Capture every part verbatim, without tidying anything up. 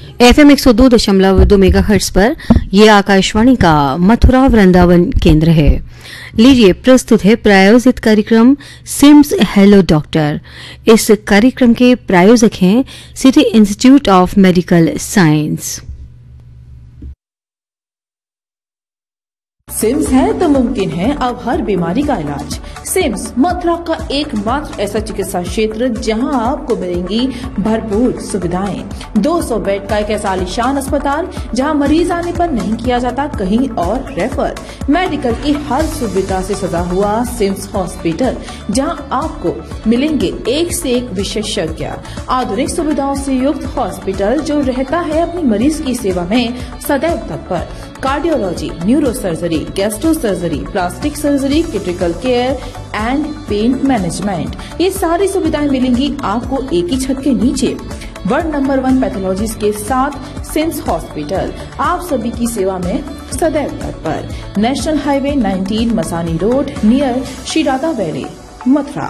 F M एक सौ दो दशमलव दो मेगा हर्ट्ज पर यह आकाशवाणी का मथुरा वृंदावन केंद्र है। लीजिए प्रस्तुत है प्रायोजित कार्यक्रम सिम्स हेलो डॉक्टर। इस कार्यक्रम के प्रायोजक हैं city institute of medical science. CIMS है तो मुमकिन है अब हर बीमारी का इलाज। सिम्स मथुरा का एकमात्र ऐसा चिकित्सा क्षेत्र जहां आपको मिलेंगी भरपूर सुविधाएं। दो सौ बेड का एक ऐसा आलीशान अस्पताल जहां मरीज आने पर नहीं किया जाता कहीं और रेफर। मेडिकल की हर सुविधा से सजा हुआ सिम्स हॉस्पिटल जहां आपको मिलेंगे एक से एक विशेषज्ञ। आधुनिक सुविधाओं से युक्त हॉस्पिटल जो रहता है अपनी मरीज की सेवा में सदैव तत्पर। Cardiology, neuro surgery, gastro surgery, plastic surgery, critical care and pain management, ये सारी सुविधाएं मिलेंगी आपको एक ही छत के नीचे। वर्ल्ड नंबर वन पैथोलॉजीज के साथ सिम्स हॉस्पिटल आप सभी की सेवा में सदैव तत्पर। नेशनल हाईवे उन्नीस Masani road near Shri Radha valley, Mathura.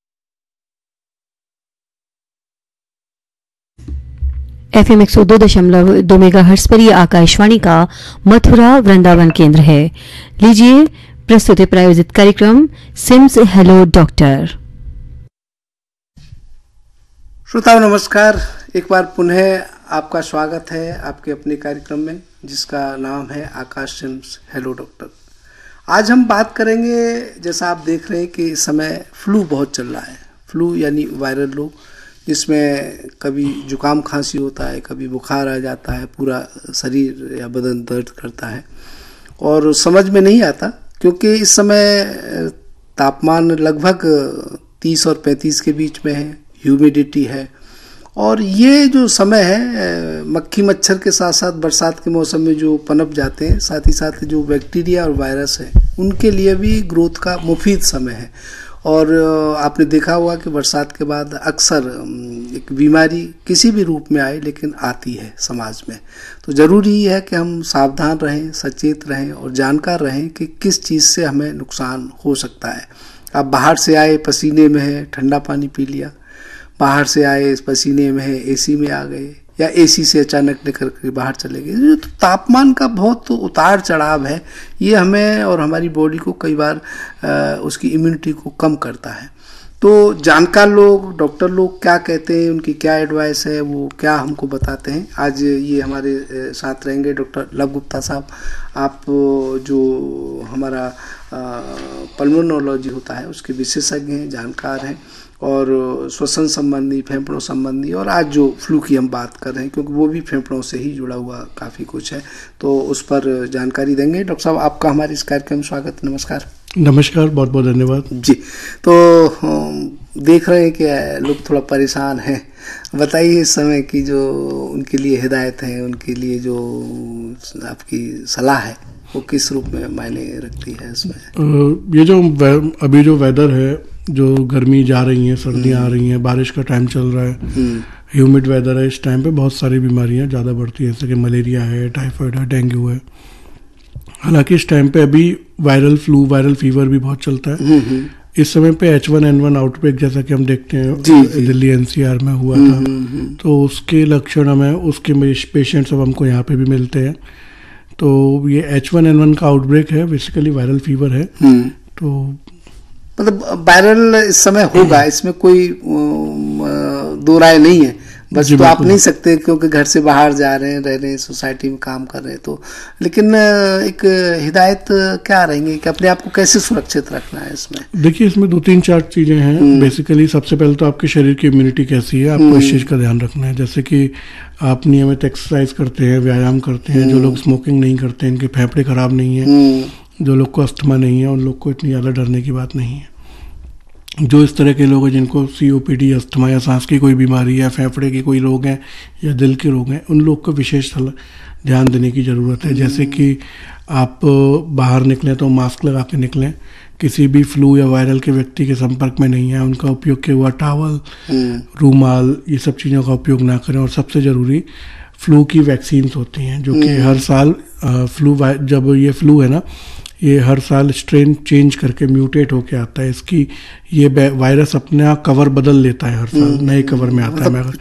F M एक सौ दो दशमलव दो मेगा हर्ट्ज पर यह आकाशवाणी का मथुरा वृंदावन केंद्र है। लीजिए प्रस्तुत है प्रायोजित कार्यक्रम सिम्स हेलो डॉक्टर। श्रोताओं नमस्कार, एक बार पुनः आपका स्वागत है आपके अपने कार्यक्रम में जिसका नाम है आकाश सिम्स हेलो डॉक्टर। आज हम बात करेंगे, जैसा आप देख रहे हैं कि इस समय फ्लू बहुत चल रहा है। फ्लू यानी वायरल रोग, जिसमें कभी जुकाम खांसी होता है, कभी बुखार आ जाता है, पूरा शरीर या बदन दर्द करता है और समझ में नहीं आता, क्योंकि इस समय तापमान लगभग तीस और पैंतीस के बीच में है, ह्यूमिडिटी है और ये जो समय है मक्खी मच्छर के साथ साथ बरसात के मौसम में जो पनप जाते हैं, साथ ही साथ जो बैक्टीरिया और वायरस है उनके लिए भी ग्रोथ का मुफीद समय है। और आपने देखा होगा कि बरसात के बाद अक्सर एक बीमारी किसी भी रूप में आए लेकिन आती है समाज में, तो ज़रूरी है कि हम सावधान रहें, सचेत रहें और जानकार रहें कि किस चीज़ से हमें नुकसान हो सकता है। आप बाहर से आए पसीने में है, ठंडा पानी पी लिया, बाहर से आए पसीने में है, एसी में आ गए या एसी से अचानक निकल कर बाहर चले गए। तो तापमान का बहुत तो उतार चढ़ाव है, ये हमें और हमारी बॉडी को कई बार आ, उसकी इम्यूनिटी को कम करता है। तो जानकार लोग, डॉक्टर लोग क्या कहते हैं, उनकी क्या एडवाइस है, वो क्या हमको बताते हैं। आज ये हमारे साथ रहेंगे डॉक्टर लव गुप्ता साहब। आप जो हमारा पल्मोनोलॉजी होता है उसके विशेषज्ञ हैं, जानकार हैं और श्वसन संबंधी, फेफड़ों संबंधी और आज जो फ्लू की हम बात कर रहे हैं क्योंकि वो भी फेफड़ों से ही जुड़ा हुआ काफ़ी कुछ है, तो उस पर जानकारी देंगे। डॉक्टर साहब आपका हमारे इस कार्यक्रम में स्वागत। नमस्कार। नमस्कार, बहुत बहुत धन्यवाद जी। तो देख रहे हैं कि लोग थोड़ा परेशान हैं, बताइए इस समय की जो उनके लिए हिदायत है, उनके लिए जो आपकी सलाह है वो किस रूप में मायने रखती है इसमें? ये जो अभी जो वेदर है, जो गर्मी जा रही है, सर्दियाँ आ रही हैं, बारिश का टाइम चल रहा है, ह्यूमिड वेदर है, इस टाइम पे बहुत सारी बीमारियां ज़्यादा बढ़ती हैं, जैसे कि मलेरिया है, टाइफाइड है, डेंगू है। हालांकि इस टाइम पे अभी वायरल फ्लू, वायरल फीवर भी बहुत चलता है। इस समय पे H one N one outbreak जैसा कि हम देखते हैं दिल्ली एन सी आर में हुआ था, तो उसके लक्षण हमें, उसके पेशेंट्स अब हमको यहाँ पे भी मिलते हैं। तो ये एच वन एन वन का आउटब्रेक है, बेसिकली वायरल फीवर है। तो मतलब वायरल इस समय होगा, इसमें कोई दो राय नहीं है, बस तो आप नहीं सकते क्योंकि घर से बाहर जा रहे हैं, रह रहे हैं, सोसाइटी में काम कर रहे हैं। तो लेकिन एक हिदायत क्या रहेंगी कि अपने आप को कैसे सुरक्षित रखना है इसमें? देखिए, इसमें दो तीन चार चीजें हैं। बेसिकली सबसे पहले तो आपके शरीर की इम्यूनिटी कैसी है, आपको इस चीज का ध्यान रखना है। जैसे कि आप नियमित एक्सरसाइज करते हैं, व्यायाम करते हैं, जो लोग स्मोकिंग नहीं करते हैं, इनके फेफड़े खराब नहीं है, जो लोग को अस्थमा नहीं है, उन लोग को इतनी ज़्यादा डरने की बात नहीं है। जो इस तरह के लोग हैं जिनको सीओपीडी, अस्थमा या सांस की कोई बीमारी है, फेफड़े के कोई रोग हैं या दिल के रोग हैं, उन लोग को विशेष ध्यान देने की ज़रूरत है। जैसे कि आप बाहर निकलें तो मास्क लगा के निकलें, किसी भी फ्लू या वायरल के व्यक्ति के संपर्क में नहीं है, उनका उपयोग किया हुआ टॉवल, रूमाल, ये सब चीज़ों का उपयोग ना करें। और सबसे ज़रूरी फ्लू की वैक्सीन्स होती हैं जो कि हर साल फ्लू, जब ये फ्लू है ना, ये हर साल स्ट्रेन चेंज करके म्यूटेट होके आता है। इसकी ये वायरस अपना कवर बदल लेता है, हर साल नए कवर में आता है।